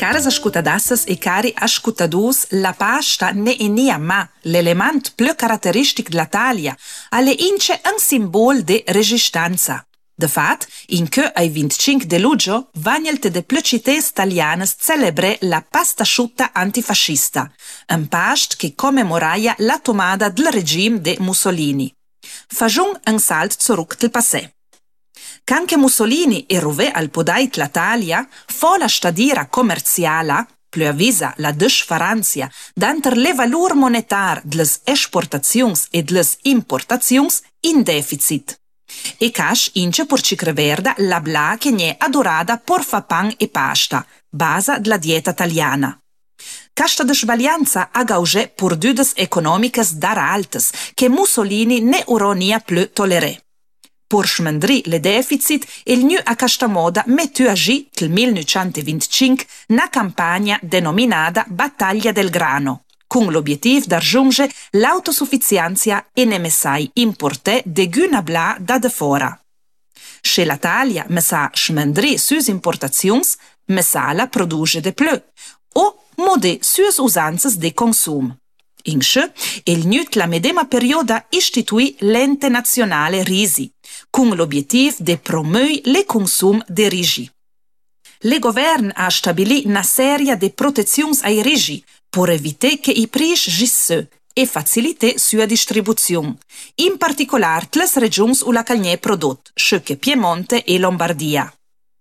Caras ascutadassas e cari ascutadus, la pasta ne è nia ma l'element più caratteristico della Italia, alle ince un simbolo di resistenza. De fat, in che ai 25 de luglio, vagnelte de plö cités italianas celebre la pasta asciutta antifascista, un past che commemoraia la tomada del regime de Mussolini. Fagiun un salt zurück del passé. Canche Mussolini eruve al podait l'Italia, fo la stadira commerciala, plö avisa la desfaranzia, d'anter le valur monetar dles esportaziuns e dles importaziuns in deficit. E cash ince por cicreverda la bla che n'è adorada por fa pan e pasta, basa della dieta italiana. Casta de sbaglianza a gauge por dudes economicas dar altes, che Mussolini ne uronia plö tolerè. Por smendri le deficit, il nu a casta moda metu agi til 1925 na campagna denominada Battaglia del Grano, con l'obiettivo d'argiungere l'autosufficienza e ne messai importe de guna bla da de fora. Che l'Italia messa smendri sus importazions, messala produce de plö, o mode sus usanzas de consum. Ince, il NUT la medema perioda istituì l'ente nazionale Risi, con l'obiettivo de promuovere le consum de rigi. Le govern ha stabilì una serie de protezions ai rigi, per evitare che i prix gisseux e faciliter sua distribuzione, in particolare les regions u la calgne prodot, che Piemonte e Lombardia.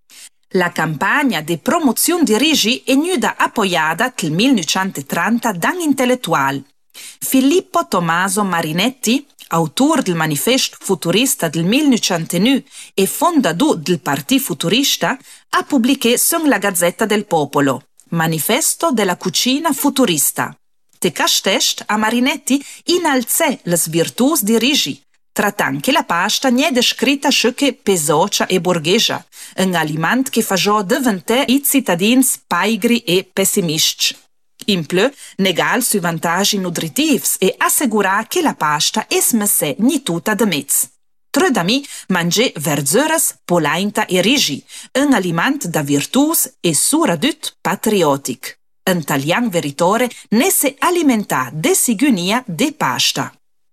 La campagna di promozione di rigi è nuda appoggiata nel 1930 da un intellettuale. Filippo Tommaso Marinetti, autore del Manifesto Futurista del 1909 e fondatore del Partito Futurista, ha pubblicato su la Gazzetta del Popolo, Manifesto della Cucina Futurista. Te castest a Marinetti inalzè le virtus di rigi, trattant che la pasta nie descritta che pesocia e borgheggia, un aliment che fa diventare i cittadins paigri e pessimisti. In più, negal sui vantaggi nutritivi e assicurare che la pasta è smessa ni tutta de mezzo. Tredami mangiare verzuras, polainta e rigi, un aliment da virtus e suradut patriotic. Un talian veritore ne se alimenta de sigunia de pasta.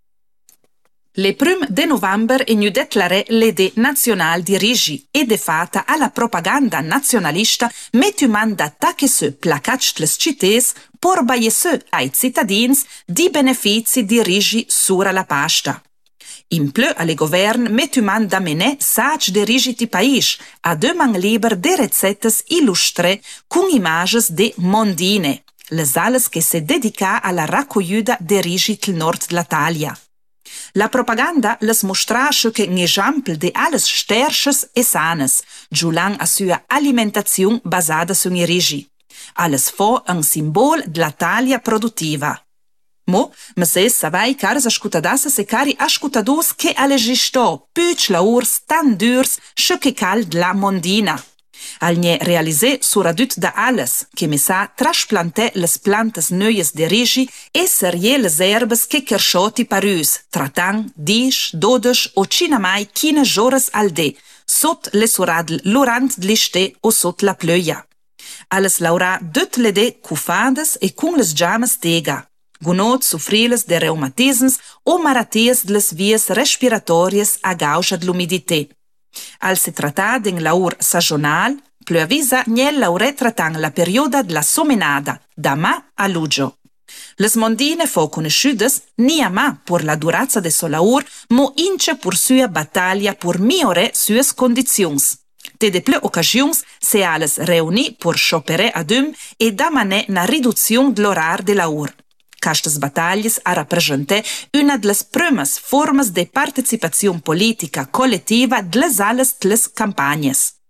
Le prime de novembre è nu declaré l'Ede nazionale di rigi e de fata alla propaganda nazionalista metu mandata che se placacci les cités por baiese ai cittadins di benefici di rigi sura la pasta. In più alle govern metu manda menè sac de rigi ti pais a de man liber de recettes illustre con images de mondine, les ales che se dedica alla raccogliuda de rigi til nord dell'Italia. La propaganda les mostrasce che un esempio de alles sterches e sanes, giulan a sua alimentazione basata sui rigi. Alles fo un simbolo dell'Italia produttiva. Mo, se savai caras ascutadassas e cari ascutadus che allegistò puc laurs tan durs che cal la mondina. Al ne realisé suradut da alles, che mi sa trasplanté les plantas neuies de rigi e serie les erbes che kerschoti parus, tratan, 10, 12 o cinamai 15 horas al de, sot le suradl lurant d'liste o sot la plöia. Alles laura dut le de cufades e cun les giames tega. Gunot sufriles de reumatisms o maratias de les vies respiratorias a gaucha de l'umidité. Al se tratta d'un laur sagional, plö avisa niel laure tratan la perioda della somenada, da ma a luglio. Les mondine fo conosciudes nia ma por la durazza de so laur, mo ince por sua battaglia por miore sues condizions. Te de plö occasions se ales reuni por sciopere adum e da manè na riduzione dell'orar de laur. Castas battaglias a rappresentare una delle primas formas de partecipazione politica collettiva delle alles delle campagnes.